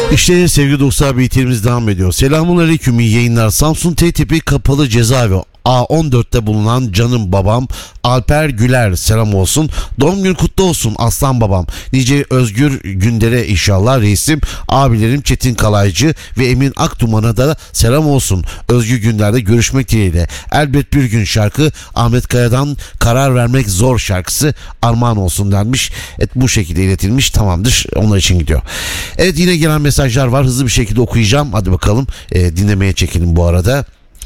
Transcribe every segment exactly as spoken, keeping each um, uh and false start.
İşte sevgili dostlar, bitirimiz devam ediyor. Selamünaleyküm, iyi yayınlar. Samsun T tipi kapalı cezaevi A on dörtte bulunan canım babam Alper Güler selam olsun. Doğum günü kutlu olsun aslan babam. Nice özgür günlere inşallah reisim. Abilerim Çetin Kalaycı ve Emin Aktuman'a da selam olsun. Özgür günlerde görüşmek dileğiyle. Elbet bir gün şarkı Ahmet Kaya'dan Karar Vermek Zor şarkısı armağan olsun denmiş. Evet, bu şekilde iletilmiş, tamamdır, onlar için gidiyor. Evet, yine gelen mesajlar var, hızlı bir şekilde okuyacağım. Hadi bakalım, e, dinlemeye çekelim bu arada.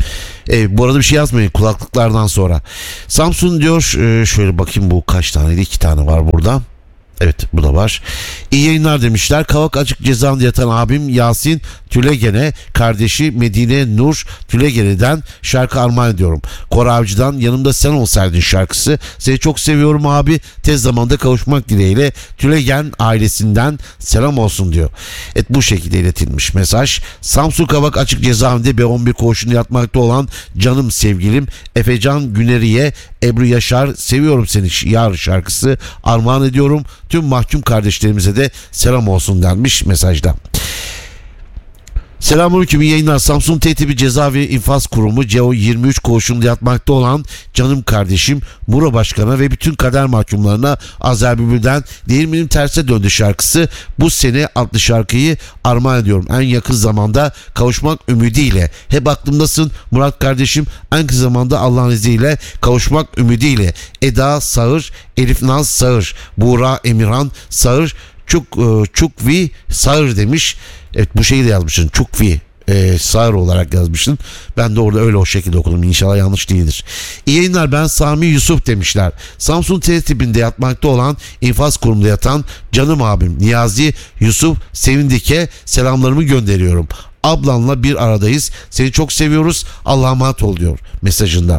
E, bu arada bir şey yazmayın kulaklıklardan sonra. Samsun diyor, e, şöyle bakayım, bu kaç taneydi? İki tane var burada. Evet, bu da var. İyi yayınlar demişler. Kavak Açık Cezaevinde yatan abim Yasin Tülegen'e, kardeşi Medine Nur Tülegen'den şarkı armağan ediyorum. Kora Avcı'dan Yanımda Sen Olsaydın şarkısı. Seni çok seviyorum abi. Tez zamanda kavuşmak dileğiyle Tülegen ailesinden selam olsun diyor. Evet, bu şekilde iletilmiş mesaj. Samsun Kavak Açık Cezaevinde B on bir koğuşunda yatmakta olan canım sevgilim Efecan Güneri'ye Ebru Yaşar seviyorum seni yar şarkısı armağan ediyorum. Tüm mahkum kardeşlerimize de selam olsun denmiş mesajda. Selamünaleyküm, iyi yayınlar. Samsun T tipi Cezaevi İnfaz Kurumu C O yirmi üç koğuşunda yatmakta olan canım kardeşim Muro Başkan'a ve bütün kader mahkumlarına Azer Bülbül'den Değirmenim Terse Döndü şarkısı bu sene adlı şarkıyı armağan ediyorum. En yakın zamanda kavuşmak ümidiyle. Hep aklımdasın Murat kardeşim, en kısa zamanda Allah'ın izniyle kavuşmak ümidiyle. Eda Sağır, Elif Naz Sağır, Buğra Emirhan Sağır, Çuk, Çukvi Sağır demiş. Evet, bu şeyi de yazmışsın. Çukvi e, Sağır olarak yazmışsın. Ben de orada öyle o şekilde okudum. İnşallah yanlış değildir. İyi yayınlar, ben Sami Yusuf demişler. Samsun T tipinde yatmakta olan infaz kurumunda yatan canım abim Niyazi Yusuf Sevindik'e selamlarımı gönderiyorum. Ablanla bir aradayız. Seni çok seviyoruz. Allah'a emanet ol diyor mesajında.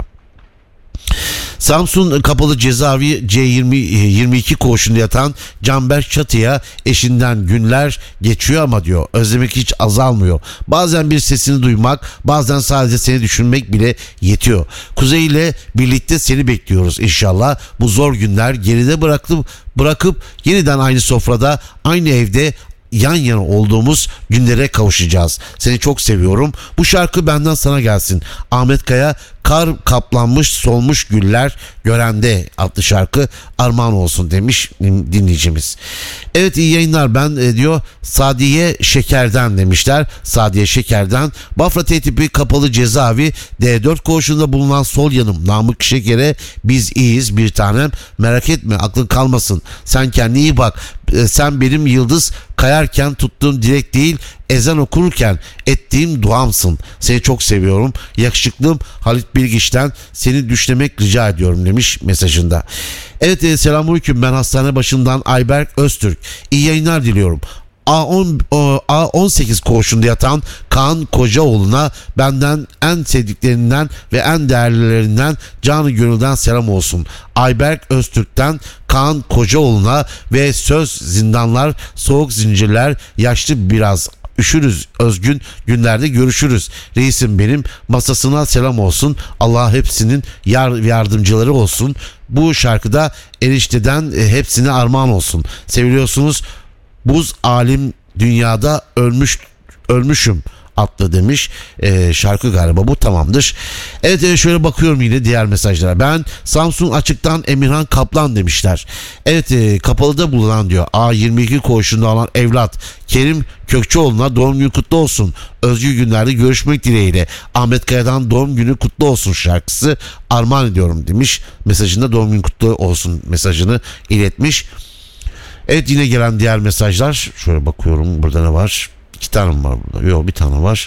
Samsun Kapalı Cezaevi C yirmi yirmi iki koğuşunda yatan Canberk Çatı'ya eşinden günler geçiyor ama diyor özlemek hiç azalmıyor. Bazen bir sesini duymak, bazen sadece seni düşünmek bile yetiyor. Kuzey ile birlikte seni bekliyoruz inşallah. Bu zor günler geride bırakıp bırakıp yeniden aynı sofrada, aynı evde yan yana olduğumuz günlere kavuşacağız. Seni çok seviyorum. Bu şarkı benden sana gelsin. Ahmet Kaya Kar Kaplanmış Solmuş Güller Görende adlı şarkı armağan olsun demiş dinleyicimiz. Evet, iyi yayınlar, ben e, diyor Sadiye Şeker'den demişler. Sadiye Şeker'den Bafra T tipi kapalı cezaevi D dört koğuşunda bulunan sol yanım Namık Şeker'e biz iyiyiz bir tanem, merak etme aklın kalmasın, sen kendine iyi bak, e, sen benim yıldız kayarken tuttuğum dilek değil, ezan okurken ettiğim duamsın. Seni çok seviyorum. Yakışıklım Halit Bilgiç'ten seni düşlemek rica ediyorum demiş mesajında. Evet, e, selamünaleyküm, ben hastane başından Ayberk Öztürk. İyi yayınlar diliyorum. A on, A on sekiz koğuşunda yatan Kaan Kocaoğlu'na benden en sevdiklerinden ve en değerlilerinden canı gönülden selam olsun. Ayberk Öztürk'ten Kaan Kocaoğlu'na ve söz zindanlar, soğuk zincirler, yaşlı biraz üşürüz, özgün günlerde görüşürüz. Reisim benim masasına selam olsun. Allah hepsinin yar, yardımcıları olsun. Bu şarkıda enişteden e, hepsine armağan olsun. Seviliyorsunuz. Buz alim dünyada ölmüş ölmüşüm atlı demiş. Ee, şarkı galiba bu, tamamdır. Evet, e, şöyle bakıyorum yine diğer mesajlara. Ben Samsun Açık'tan Emirhan Kaplan demişler. Evet, e, kapalıda bulunan diyor A yirmi iki koğuşunda olan evlat Kerim Kökçeoğlu'na doğum günü kutlu olsun. Özgür günlerde görüşmek dileğiyle. Ahmet Kaya'dan doğum günü kutlu olsun şarkısı armağan ediyorum demiş. Mesajında doğum günü kutlu olsun mesajını iletmiş. Evet, yine gelen diğer mesajlar. Şöyle bakıyorum, burada ne var? İki tane mi var burada? Yok, bir tane var.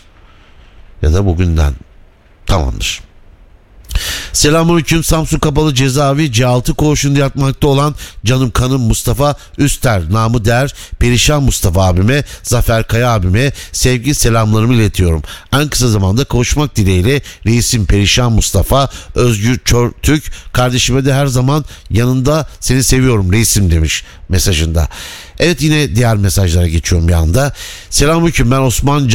Ya da bugünden. Tamamdır. Selamünaleyküm, Samsun Kapalı Cezaevi C altı koğuşunda yatmakta olan canım kanım Mustafa Üster namı der Perişan Mustafa abime, Zafer Kaya abime sevgi selamlarımı iletiyorum. En kısa zamanda kavuşmak dileğiyle reisim Perişan Mustafa. Özgür Çörtük kardeşime de her zaman yanında seni seviyorum reisim demiş mesajında. Evet, yine diğer mesajlara geçiyorum bir anda. Selamünaleyküm, ben Osman Can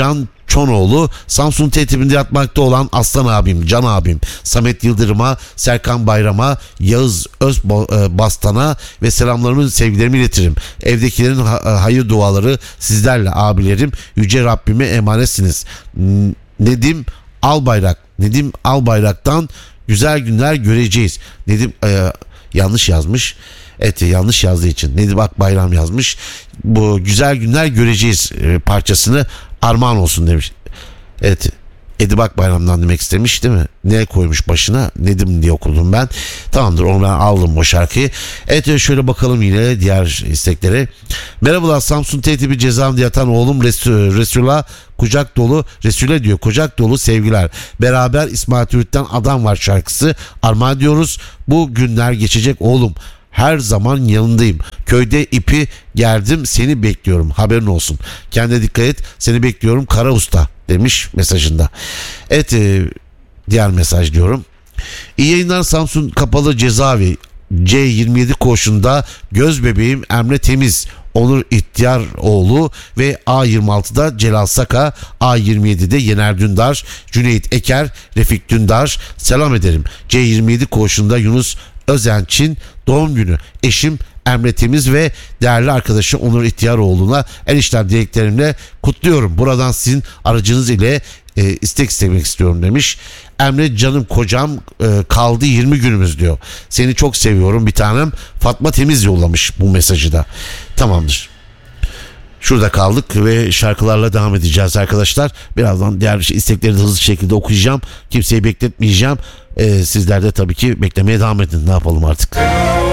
Çonoğlu, Samsun tertibinde yatmakta olan Aslan abim, Can abim, Samet Yıldırım'a, Serkan Bayram'a, Yağız Özbastan'a ve selamlarımı, sevgilerimi iletirim. Evdekilerin hayır duaları sizlerle abilerim. Yüce Rabbime emanetsiniz. Nedim Albayrak, Nedim Albayrak'tan güzel günler göreceğiz. Nedim e, yanlış yazmış. Evet, yanlış yazdığı için Nedim Akbayram yazmış. Bu güzel günler göreceğiz e, parçasını armağan olsun demiş. Evet, Edip Akbayram'dan demek istemiş değil mi? Ne koymuş başına? Nedim diye okudum ben. Tamamdır, onu ben aldım o şarkıyı. Evet, şöyle bakalım yine diğer isteklere. Merhabalar, Samsun tertibi cezaevinde yatan oğlum Resul, Resul'a kucak dolu, Resul'e diyor kucak dolu sevgiler. Beraber İsmail Türk'ten Adam Var şarkısı armağan ediyoruz. Bu günler geçecek oğlum. Her zaman yanındayım. Köyde ipi gerdim, seni bekliyorum. Haberin olsun. Kendine dikkat et. Seni bekliyorum Kara Usta demiş mesajında. Evet, e, diğer mesaj diyorum. İyi yayınlar, Samsun Kapalı Cezaevi C yirmi yedi koğuşunda göz bebeğim Emre Temiz, Onur İhtiyaroğlu ve A yirmi altıda Celal Saka, A yirmi yedide Yener Dündar, Cüneyt Eker, Refik Dündar selam ederim. C yirmi yedi koğuşunda Yunus Özenç'in doğum günü. Eşim Emre Temiz ve değerli arkadaşı Onur İhtiyaroğlu'na en içten dileklerimle kutluyorum. Buradan sizin aracınız ile e, istek istemek istiyorum demiş. Emre canım kocam, e, kaldı yirmi günümüz diyor. Seni çok seviyorum bir tanem. Fatma Temiz yollamış bu mesajı da. Tamamdır. Şurada kaldık ve şarkılarla devam edeceğiz arkadaşlar. Birazdan diğer istekleri de hızlı şekilde okuyacağım. Kimseyi bekletmeyeceğim. Ee, sizler de tabii ki beklemeye devam edin. Ne yapalım artık?